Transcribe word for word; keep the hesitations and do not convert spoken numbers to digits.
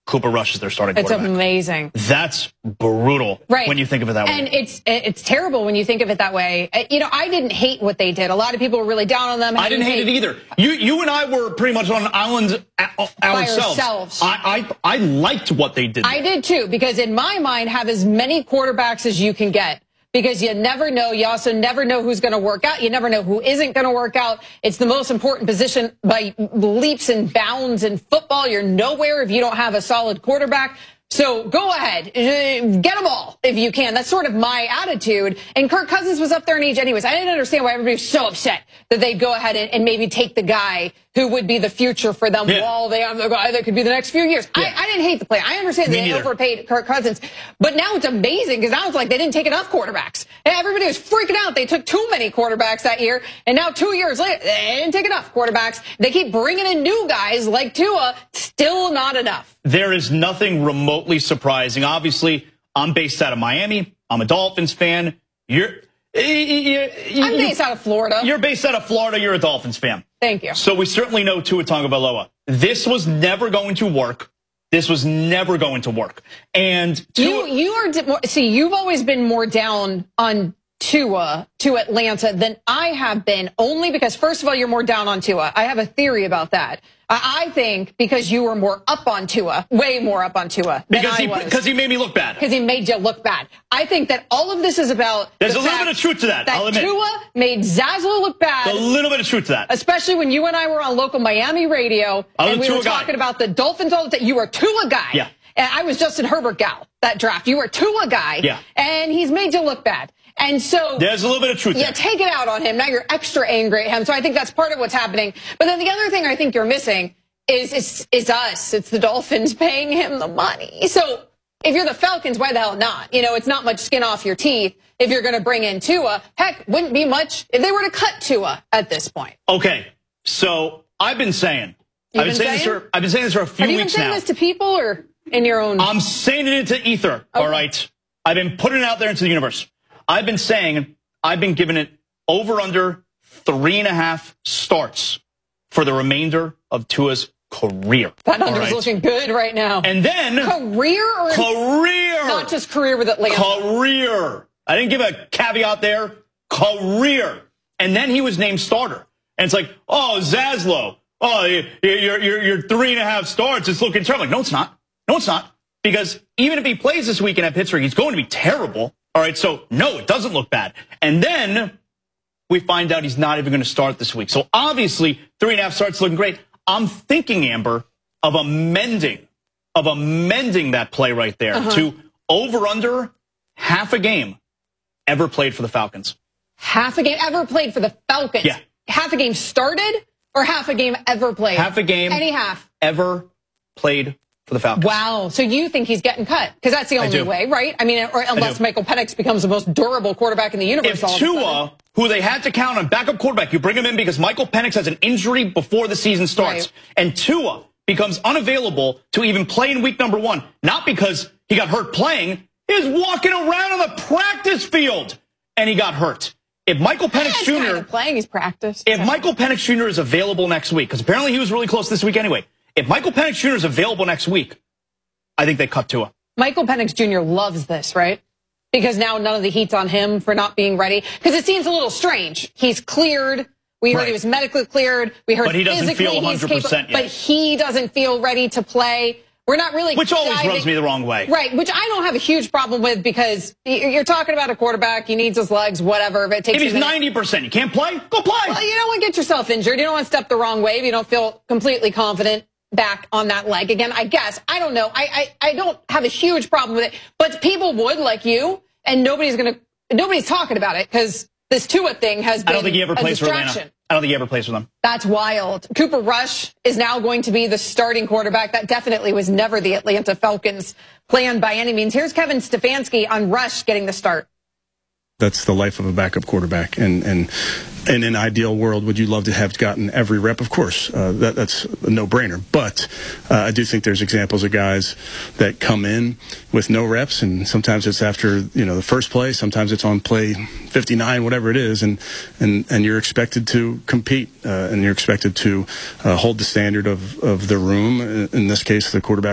Cooper Rush is their starting It's quarterback. amazing. That's brutal right. when you think of it that way. And it's it's terrible when you think of it that way. You know, I didn't hate what they did. A lot of people were really down on them. I didn't hate, hate it either. You you and I were pretty much on an island ourselves. ourselves. I, I, I liked what they did there. I did too, because in my mind, have as many quarterbacks as you can get. Because you never know. You also never know who's going to work out. You never know who isn't going to work out. It's the most important position by leaps and bounds in football. You're nowhere if you don't have a solid quarterback. So go ahead, get them all if you can. That's sort of my attitude. And Kirk Cousins was up there in age anyways. I didn't understand why everybody was so upset that they'd go ahead and, and maybe take the guy who would be the future for them yeah. while they have the guy that could be the next few years. Yeah. I, I didn't hate the play. I understand Me they neither. overpaid Kirk Cousins. But now it's amazing because now it's like they didn't take enough quarterbacks. And everybody was freaking out. They took too many quarterbacks that year. And now two years later, they didn't take enough quarterbacks. They keep bringing in new guys like Tua. Still not enough. There is nothing remotely surprising. Obviously, I'm based out of Miami. I'm a Dolphins fan. You're, you, you, I'm based out of Florida. You're based out of Florida. You're a Dolphins fan. Thank you. So we certainly know Tua Tagovailoa. This was never going to work. This was never going to work. And Tua, you, you are see, you've always been more down on Tua to Atlanta than I have been, only because, first of all, you're more down on Tua. I have a theory about that. I think because you were more up on Tua, way more up on Tua than because I he, was. Because he made me look bad. Because he made you look bad. I think that all of this is about There's the a little fact bit of truth to that, that I'll admit. Tua made Zazzle look bad. A little bit of truth to that. Especially when you and I were on local Miami radio, I was and we a were Tua guy. talking about the Dolphins all the time. You were a Tua guy. Yeah. And I was Justin Herbert gal, that draft. You were a Tua guy. Yeah. And he's made you look bad. And so there's a little bit of truth yeah, there. take it out on him. Now you're extra angry at him. So I think that's part of what's happening. But then the other thing I think you're missing is is, is us. It's the Dolphins paying him the money. So if you're the Falcons, why the hell not? You know, it's not much skin off your teeth if you're going to bring in Tua. Heck, wouldn't be much if they were to cut Tua at this point. Okay, so I've been saying, You've I've been, been saying, saying? this for I've been saying this for a few Have you weeks been saying now. this to people or in your own? I'm saying it into ether. Okay. All right, I've been putting it out there into the universe. I've been saying I've been giving it over under three and a half starts for the remainder of Tua's career. That number's right. looking good right now. And then career or career, not just career with Atlanta. Career. I didn't give a caveat there. Career. And then he was named starter. And it's like, oh, Zaslow. Oh, you're you're you're three and a half starts. It's looking terrible. Like, no, it's not. No, it's not. Because even if he plays this weekend at Pittsburgh, he's going to be terrible. All right, so no, it doesn't look bad. And then we find out he's not even going to start this week. So obviously, three and a half starts looking great. I'm thinking, Amber, of amending, of amending that play right there uh-huh. to over under half a game ever played for the Falcons. Half a game ever played for the Falcons? Yeah. Half a game started or half a game ever played? Half a game. Any half. Ever played for the Falcons. Wow. So you think he's getting cut? Because that's the only way, right? I mean, or unless Michael Penix becomes the most durable quarterback in the universe. If all Tua, who they had to count on backup quarterback, you bring him in because Michael Penix has an injury before the season starts. Right. And Tua becomes unavailable to even play in week number one. Not because he got hurt playing. He was walking around on the practice field and he got hurt. If Michael Penix yeah, Junior kind of playing his practice. If Michael Penix Junior is available next week, because apparently he was really close this week anyway. If Michael Penix Junior is available next week, I think they cut Tua. Michael Penix Junior loves this, right? Because now none of the heat's on him for not being ready. Because it seems a little strange. He's cleared. We heard right. he was medically cleared. We heard but he doesn't physically feel one hundred percent he's capable, yet. But he doesn't feel ready to play. We're not really Which always diving, rubs me the wrong way. Right, which I don't have a huge problem with because you're talking about a quarterback. He needs his legs, whatever. If it takes if he's ninety percent, you can't play? Go play. Well, you don't want to get yourself injured. You don't want to step the wrong way if you don't feel completely confident back on that leg again. I guess. I don't know. I, I, I don't have a huge problem with it. But people would, like you, and nobody's going to, nobody's talking about it because this Tua thing has been I don't think he ever a plays for distraction. Atlanta. I don't think he ever plays for them. That's wild. Cooper Rush is now going to be the starting quarterback. That definitely was never the Atlanta Falcons' plan by any means. Here's Kevin Stefanski on Rush getting the start. That's the life of a backup quarterback. And, and in an ideal world, would you love to have gotten every rep? Of course, uh, that, that's a no-brainer. But uh, I do think there's examples of guys that come in with no reps, and sometimes it's after you know the first play, sometimes it's on play fifty-nine, whatever it is, and and, and you're expected to compete, uh, and you're expected to uh, hold the standard of, of the room, in this case, the quarterback